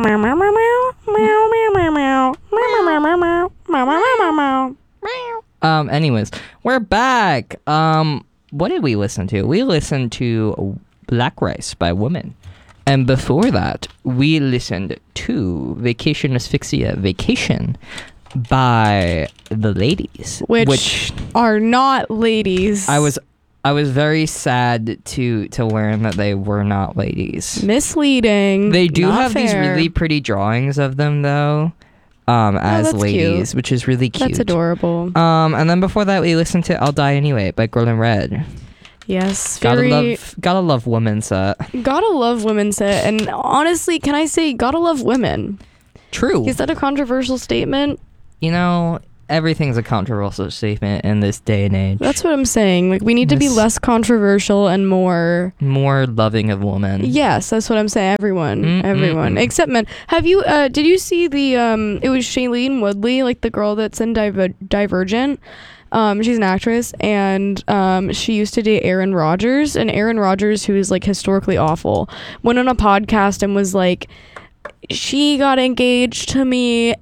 Anyways, we're back. What did we listen to? We listened to Black Rice by Woman. And before that, we listened to Vacation Asphyxia Vacation by the Ladies. Which are not ladies. I was very sad to learn that they were not ladies. Misleading. They do have fair. these really pretty drawings of them though. As ladies, cute. which is really cute. That's adorable. And then before that, we listened to "I'll Die Anyway" by Girl in Red. Yes, Gotta love women set. Gotta love women set, and honestly, can I say gotta love women? True. Is that a controversial statement? You know, everything's a controversial statement in this day and age. That's what I'm saying. Like, we need to be less controversial and more loving of women. Yes, that's what I'm saying. Everyone except men. Have you? Did you see the? It was Shailene Woodley, like the girl that's in Divergent. She's an actress, and she used to date Aaron Rodgers, and Aaron Rodgers, who is like historically awful, went on a podcast and was like, she got engaged to me,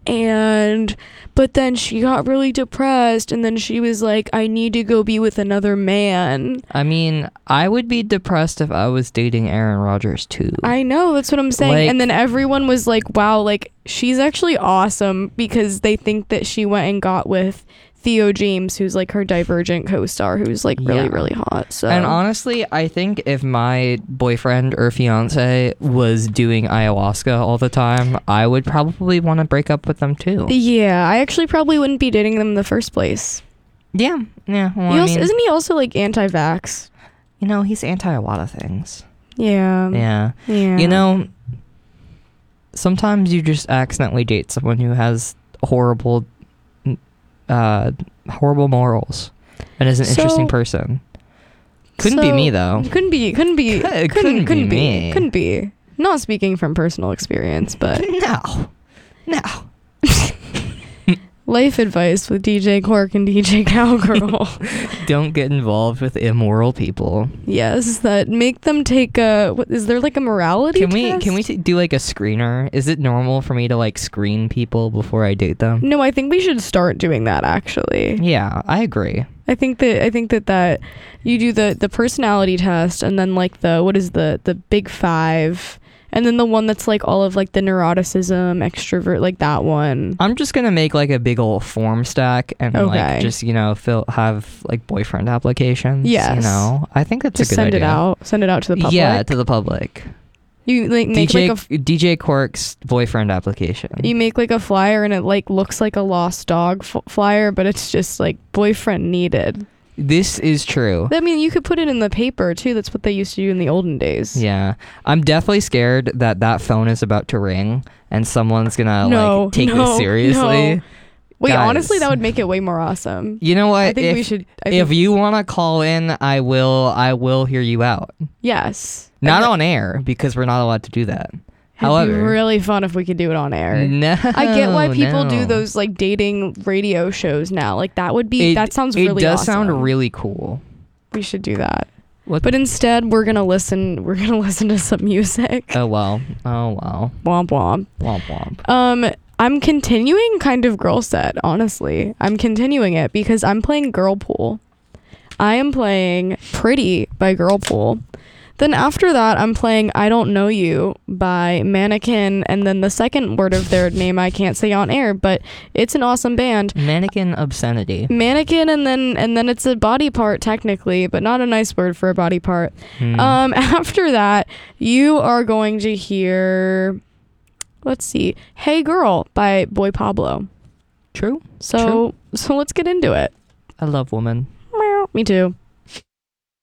but then she got really depressed, and then she was like, I need to go be with another man. I mean, I would be depressed if I was dating Aaron Rodgers too. I know, that's what I'm saying. Like, and then everyone was like, wow, like, she's actually awesome, because they think that she went and got with Theo James, who's like her Divergent co-star, who's like really hot. So, and honestly, I think if my boyfriend or fiance was doing ayahuasca all the time, I would probably want to break up with them too. Yeah, I actually probably wouldn't be dating them in the first place. Yeah. Well, Isn't he also like anti-vax? You know, he's anti a lot of things. Yeah. You know, sometimes you just accidentally date someone who has horrible morals and is an interesting person. Couldn't be me though. Couldn't be me. Couldn't be. Not speaking from personal experience, but no. Life advice with DJ Cork and DJ Cowgirl. Don't get involved with immoral people. Yes, that make them take is there like a morality test? Can we do like a screener? Is it normal for me to like screen people before I date them? No, I think we should start doing that actually. Yeah, I agree. I think that you do the personality test, and then like the big 5. And then the one that's like all of like the neuroticism, extrovert, like that one. I'm just gonna make like a big old form stack and like just, you know, have like boyfriend applications. Yes. You know, I think that's just a good idea. Send it out to the public. Yeah, to the public. You like make DJ Cork's boyfriend application. You make like a flyer, and it like looks like a lost dog flyer, but it's just like boyfriend needed. This is true. I mean, you could put it in the paper too. That's what they used to do in the olden days. Yeah. I'm definitely scared that phone is about to ring and someone's gonna take this seriously. No. Wait, Guys, honestly, that would make it way more awesome. You know what? I think we should. If you want to call in, I will hear you out. Yes. Not on air, because we're not allowed to do that. However, it'd be really fun if we could do it on air. No, I get why people do those like dating radio shows now. Like that sounds really awesome. It does sound really cool. We should do that. But instead, we're gonna listen to some music. Oh well. Womp womp. Womp womp. I'm continuing kind of girl set, honestly. I'm continuing it because I'm playing Girlpool. I am playing Pretty by Girlpool. Then after that, I'm playing I Don't Know You by Mannequin, and then the second word of their name I can't say on air, but it's an awesome band. Mannequin Obscenity. Mannequin, and then it's a body part technically, but not a nice word for a body part. After that, you are going to hear, let's see, Hey Girl by Boy Pablo. True. So let's get into it. I love Woman. Me too.